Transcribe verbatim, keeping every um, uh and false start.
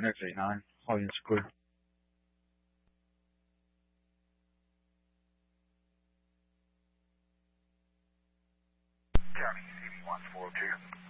on X eighty-nine, all units are clear. County, C B one four two.